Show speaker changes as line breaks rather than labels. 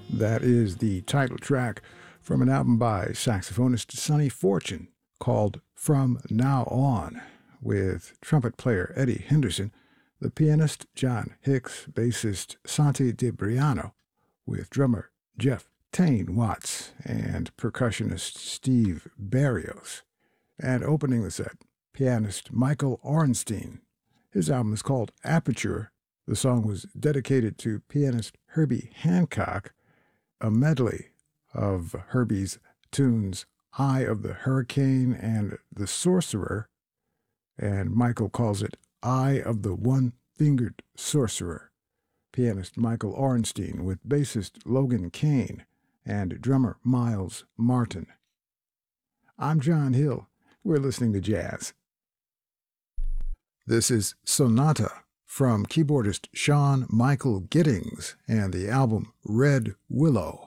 That is the title track from an album by saxophonist Sonny Fortune called From Now On, with trumpet player Eddie Henderson, the pianist John Hicks, bassist Santi DeBriano, with drummer Jeff Tane Watts, and percussionist Steve Barrios. And opening the set, pianist Michael Ornstein. His album is called Aperture. The song was dedicated to pianist Herbie Hancock, a medley of Herbie's tunes Eye of the Hurricane and The Sorcerer, and Michael calls it Eye of the One-Fingered Sorcerer. Pianist Michael Ornstein with bassist Logan Kane and drummer Miles Martin. I'm John Hill. We're listening to jazz. This is Sonata from keyboardist Sean Michael Giddings and the album Red Willow.